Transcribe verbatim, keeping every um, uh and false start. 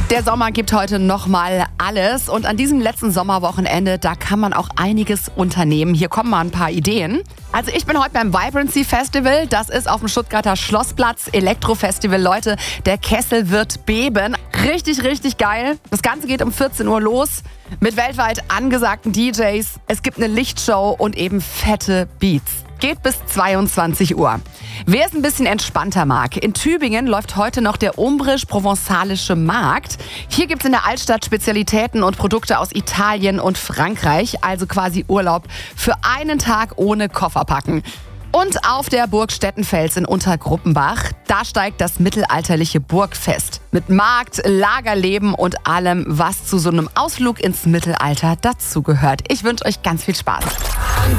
Der Sommer gibt heute nochmal alles und an diesem letzten Sommerwochenende, da kann man auch einiges unternehmen. Hier kommen mal ein paar Ideen. Also ich bin heute beim Vibrancy Festival, das ist auf dem Stuttgarter Schlossplatz, Elektrofestival. Leute, der Kessel wird beben. Richtig, richtig geil. Das Ganze geht um vierzehn Uhr los mit weltweit angesagten D Js. Es gibt eine Lichtshow und eben fette Beats. Geht bis zweiundzwanzig Uhr. Wer es ein bisschen entspannter mag, in Tübingen läuft heute noch der umbrisch-provenzalische Markt. Hier gibt es in der Altstadt Spezialitäten und Produkte aus Italien und Frankreich, also quasi Urlaub für einen Tag ohne Koffer packen. Und auf der Burg Stettenfels in Untergruppenbach, da steigt das mittelalterliche Burgfest. Mit Markt, Lagerleben und allem, was zu so einem Ausflug ins Mittelalter dazugehört. Ich wünsche euch ganz viel Spaß.